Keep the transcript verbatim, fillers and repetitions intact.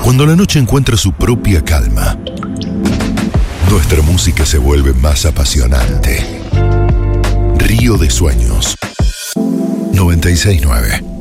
Cuando la noche encuentra su propia calma, nuestra música se vuelve más apasionante. Río de Sueños. noventa y seis nueve